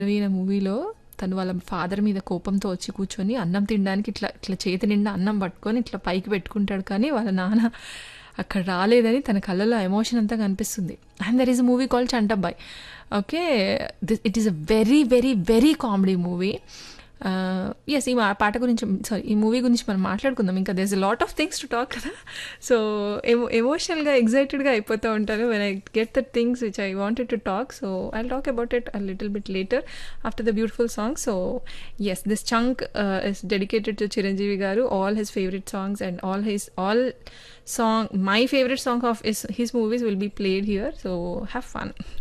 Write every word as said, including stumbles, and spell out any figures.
'రవీన' మూవీలో తను వాళ్ళ ఫాదర్ మీద కోపంతో వచ్చి కూర్చొని అన్నం తినడానికి ఇట్లా ఇట్లా చేతి నిండా అన్నం పట్టుకొని ఇట్లా పైకి పెట్టుకుంటాడు, కానీ వాళ్ళ నాన్న అక్కడ రాలేదని తన కళ్ళలో ఎమోషన్ అంతా కనిపిస్తుంది. And there is a movie called 'Chantabbai'. Okay, this it is a very very very comedy movie. Yes, ఈ మా- పాట గురించి సారీ ఈ మూవీ గురించి మనం మాట్లాడుకుందాం. ఇంకా does a lot of things to talk కదా. సో ఎమో ఎమోషనల్గా ఎగ్జైటెడ్గా అయిపోతూ ఉంటాను when I get the things which I wanted to talk. So I talk about it a little bit later after the beautiful song. So yes, this chunk is dedicated to Chiranjeevi గారు. All his favourite songs and all his all song my favorite song of his, his movies will be played here, so have fun.